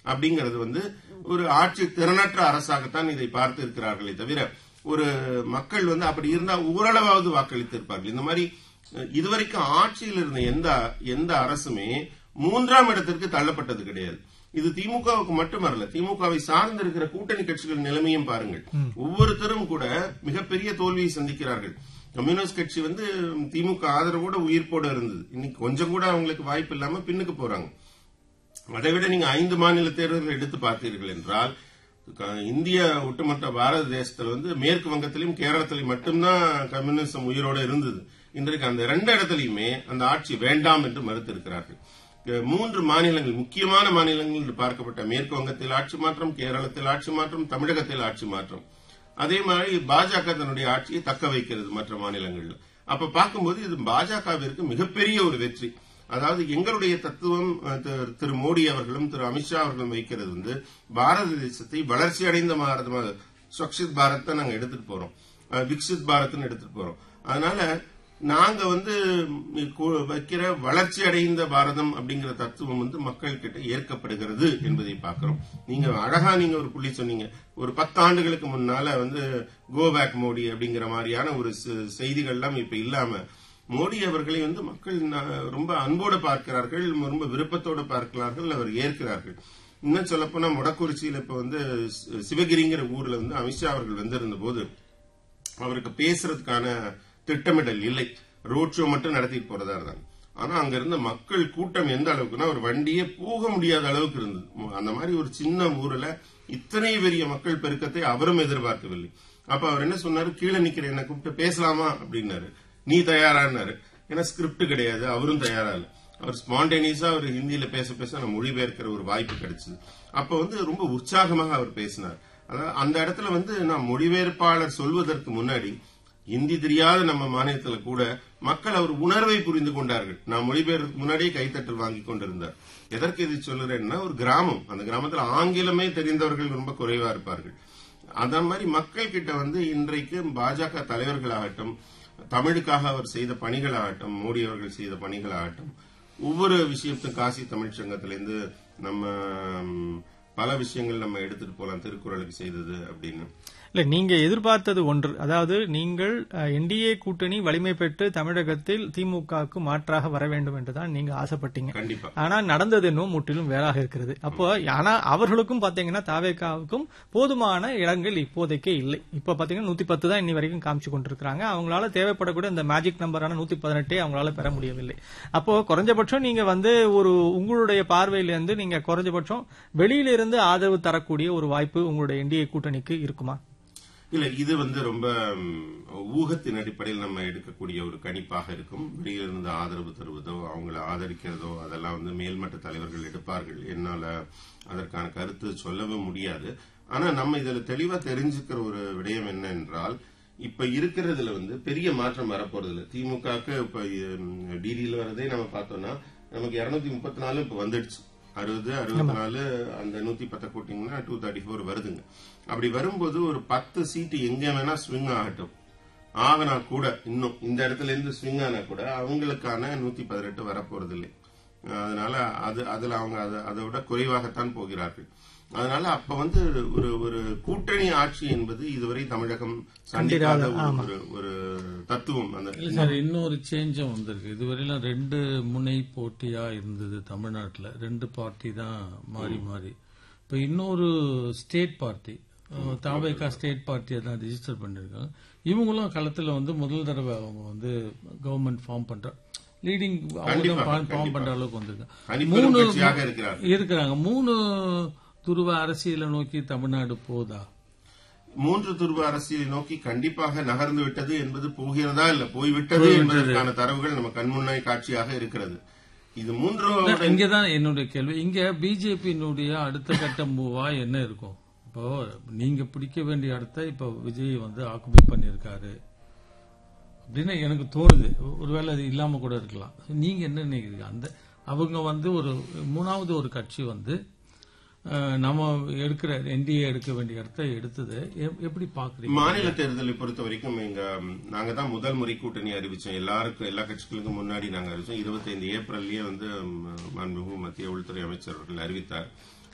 அப்படிங்கிறது வந்து ஒரு ஆட்சி திறனற்ற அரசாகத்தான் இதை பார்த்து இருக்கிறார்களே தவிர ஒரு மக்கள் வந்து அப்படி இருந்தா ஓரளவாவது வாக்களித்து இருப்பார்கள். இந்த மாதிரி இதுவரைக்கும் ஆட்சியில் இருந்த எந்த அரசுமே 3ஆம் இடத்திற்கு தள்ளப்பட்டது கிடையாது. இது திமுகவுக்கு மட்டுமல்ல, திமுகவை சார்ந்து இருக்கிற கூட்டணி கட்சிகள் நிலைமையும் பாருங்கள். ஒவ்வொருத்தரும் கூட மிகப்பெரிய தோல்வியை சந்திக்கிறார்கள். கம்யூனிஸ்ட் கட்சி வந்து திமுக ஆதரவோட உயிர்ப்போட இருந்தது. இன்னைக்கு கொஞ்சம் கூட அவங்களுக்கு வாய்ப்பு இல்லாம பின்னுக்கு போறாங்க. அதைவிட நீங்க 5 மாநில தேர்தல்கள் எடுத்து பார்த்தீர்கள் என்றால் இந்திய ஒட்டுமொத்த பாரத தேசத்தில் வந்து மேற்கு வங்கத்திலும் கேரளத்திலும் மட்டும்தான் கம்யூனிசம் உயிரோட இருந்தது. இன்றைக்கு அந்த 2 இடத்திலையுமே அந்த ஆட்சி வேண்டாம் என்று மறுத்திருக்கிறார்கள். 3 மாநிலங்கள், முக்கியமான மாநிலங்கள் என்று பார்க்கப்பட்ட மேற்கு வங்கத்தில் ஆட்சி மாற்றம், கேரளத்தில் ஆட்சி மாற்றம், தமிழகத்தில் ஆட்சி மாற்றம். அதே மாதிரி பாஜக தன்னுடைய ஆட்சியை தக்க வைக்கிறது மற்ற மாநிலங்களில். அப்ப பார்க்கும்போது இது பாஜகவிற்கு மிகப்பெரிய ஒரு வெற்றி. அதாவது எங்களுடைய தத்துவம் திரு மோடி அவர்களும் திரு அமித்ஷா அவர்களும் வைக்கிறது வந்து பாரத தேசத்தை வளர்ச்சி அடைந்த பாரதமாக, ஸ்வச்சித் பாரத் நாங்க எடுத்துட்டு போறோம், விக்சித் பாரத்னு எடுத்துட்டு போறோம். அதனால நாங்க வந்து வைக்கிற வளர்ச்சி அடைந்த பாரதம் அப்படிங்கிற தத்துவம் வந்து மக்கள் கிட்ட ஏற்கப்படுகிறது என்பதை பார்க்கிறோம். நீங்க அழகா நீங்க ஒரு புள்ளி சொன்னீங்க. ஒரு 10 ஆண்டுகளுக்கு முன்னால வந்து கோ பேக் மோடி அப்படிங்கிற மாதிரியான ஒரு செய்திகள்லாம் இப்ப இல்லாம மோடி அவர்களை வந்து மக்கள் ரொம்ப அன்போடு பார்க்கிறார்கள், ரொம்ப விருப்பத்தோடு பார்க்கிறார்கள், அவர் ஏற்கிறார்கள். இன்னும் சொல்லப்போனா மொடக்குறிச்சியில இப்ப வந்து சிவகிரிங்கிற ஊர்ல வந்து அமித்ஷா அவர்கள் வந்திருந்த போது அவருக்கு பேசுறதுக்கான திட்டமிடல் இல்லை, ரோட் ஷோ மட்டும் நடத்திட்டு போறதா இருந்தாங்க. ஆனா அங்க இருந்த மக்கள் கூட்டம் எந்த அளவுக்குன்னா ஒரு வண்டியே போக முடியாத அளவுக்கு இருந்தது. அந்த மாதிரி ஒரு சின்ன ஊர்ல இத்தனை பெரிய மக்கள் பெருக்கத்தை அவரும் எதிர்பார்க்கவில்லை. அப்ப அவர் என்ன சொன்னாரு, கீழே நிக்கிற என்ன கூப்பிட்டு பேசலாமா அப்படின்னாரு. நீ தயாரானாரு. ஏன்னா ஸ்கிரிப்ட் கிடையாது, அவரும் தயாரா இல்ல. அவர் ஸ்பான்டேனியஸா அவர் ஹிந்தியில பேச நான் மொழிபெயர்க்கிற ஒரு வாய்ப்பு கிடைச்சது. அப்ப வந்து ரொம்ப உற்சாகமாக அவர் பேசினார். அதாவது அந்த இடத்துல வந்து நான் மொழிபெயர்ப்பாளர் சொல்வதற்கு முன்னாடி ஹிந்தி தெரியாத நம்ம மாநிலத்துல கூட மக்கள் அவர் உணர்வை புரிந்து கொண்டார்கள். நான் மொழிபெயர்க்கு முன்னாடியே கைத்தட்டல் வாங்கி கொண்டிருந்தார். எதற்கு இது சொல்லுறேன்னா, ஒரு கிராமம், அந்த கிராமத்தில் ஆங்கிலமே தெரிந்தவர்கள் ரொம்ப குறைவா இருப்பார்கள். அந்த மாதிரி மக்கள் கிட்ட வந்து இன்றைக்கு பாஜக தலைவர்களாகட்டும், தமிழுக்காக அவர் செய்த பணிகளாகட்டும், மோடி அவர்கள் செய்த பணிகளாகட்டும், ஒவ்வொரு விஷயத்தும் காசி தமிழ் சங்கத்திலிருந்து நம்ம பல விஷயங்கள் நம்ம எடுத்துட்டு போலாம், திருக்குறளுக்கு செய்தது அப்படின்னு. இல்ல, நீங்க எதிர்பார்த்தது ஒன்று, அதாவது நீங்கள் என்டிஏ கூட்டணி வலிமை பெற்று தமிழகத்தில் திமுகவுக்கு மாற்றாக வர வேண்டும் என்றுதான் நீங்க ஆசைப்பட்டீங்க. கண்டிப்பா. ஆனா நடந்தது இன்னும் முற்றிலும் வேறாக இருக்கிறது. அப்போ ஆனா அவர்களுக்கும் பாத்தீங்கன்னா தாவேகாவுக்கும் போதுமான இடங்கள் இப்போதைக்கே இல்லை. இப்ப பாத்தீங்கன்னா 110 தான் இன்னி வரைக்கும் காமிச்சு கொண்டிருக்காங்க. அவங்களால தேவைப்படக்கூடிய இந்த மேஜிக் நம்பரான 118 அவங்களால பெற முடியவில்லை. அப்போ குறைஞ்சபட்சம் நீங்க வந்து ஒரு உங்களுடைய பார்வையிலிருந்து நீங்க குறைஞ்சபட்சம் வெளியிலிருந்து ஆதரவு தரக்கூடிய ஒரு வாய்ப்பு உங்களுடைய என்டிஏ கூட்டணிக்கு இருக்குமா? இல்ல, இது வந்து ரொம்ப ஊகத்தின் அடிப்படையில் நம்ம எடுக்கக்கூடிய ஒரு கணிப்பாக இருக்கும். வெளியிலிருந்து ஆதரவு தருவதோ அவங்களை ஆதரிக்கிறதோ அதெல்லாம் வந்து மேல்மட்ட தலைவர்கள் எடுப்பார்கள். என்னால அதற்கான கருத்து சொல்லவும் முடியாது. ஆனா நம்ம இதுல தெளிவா தெரிஞ்சுக்கிற ஒரு விடயம் என்ன என்றால், இப்ப இருக்கிறதுல வந்து பெரிய மாற்றம் வரப்போறது இல்லை. திமுகவுக்கு இப்ப டிடியில வரதே நம்ம பார்த்தோம்னா நமக்கு 234 இப்ப வந்துடுச்சு. 60, 64 அந்த 110 கூட்டிங்கன்னா 234 வருதுங்க. அப்படி வரும்போது ஒரு 10 சீட்டு எங்க வேணா ஸ்விங் ஆகட்டும், ஆகனா கூட இன்னும் இந்த இடத்துல இருந்து ஸ்விங் ஆனா கூட அவங்களுக்கான 118 வரப்போறது இல்லை. அதனால அதுல அவங்க அதை விட குறைவாகத்தான் போகிறார்கள். அதனால அப்ப வந்து ஒரு கூட்டணி ஆட்சி என்பது இதுவரை தமிழகம் சந்திக்காத ஒரு தத்துவம். சார், இன்னொரு சேஞ்சும் வந்திருக்கு. இதுவரையிலும் 2 முனை போட்டியா இருந்தது தமிழ்நாட்டில். 2 பார்ட்டி தான் மாறி மாறி. இப்ப இன்னொரு ஸ்டேட் பார்ட்டி, தாவேகா ஸ்டேட் பார்ட்டியை தான் ரிஜிஸ்டர் பண்ணிருக்காங்க. இவங்களும் களத்துல வந்து முதல் தடவை அவங்க வந்து கவர்மெண்ட் ஃபார்ம் பண்ற லீடிங் ஃபார்ம் பண்ற அளவுக்கு வந்திருக்காங்க. இருக்கிறாங்க. 3 துருவ அரசியலை நோக்கி தமிழ்நாடு போதா? 3 துருவ அரசியலை நோக்கி கண்டிப்பாக நகர்ந்து விட்டது என்பது போகிறதா இல்ல போய்விட்டது என்பதற்கான தரவுகள் நம்ம கண்முன்னாய் காட்சியாக இருக்கிறது. இது 3 இங்கதான் என்னுடைய கேள்வி. இங்க பிஜேபியினுடைய அடுத்த கட்ட மூவா என்ன இருக்கும்? இப்போ நீங்க பிடிக்க வேண்டிய இடத்த இப்ப விஜய் வந்து ஆக்குபை பண்ணிருக்காரு அப்படின்னு எனக்கு தோணுது. ஒருவேளை அது இல்லாம கூட இருக்கலாம். நீங்க என்ன நினைக்கிறீங்க? அந்த அவங்க வந்து ஒரு 3வது ஒரு கட்சி வந்து நம்ம எடுக்கிற என்டிஏ எடுக்க வேண்டிய இடத்தை எடுத்தது எப்படி பாக்குறீங்க? மாநில தேர்தலை பொறுத்த வரைக்கும் நாங்க தான் முதல் முறை கூட்டணி அறிவிச்சோம். எல்லா கட்சிகளுக்கும் முன்னாடி நாங்க அறிவிச்சோம். 25 ஏப்ரல்லயே வந்து மாண்புமிகு மத்திய உள்துறை அமைச்சர் அவர்கள் அறிவித்தார்.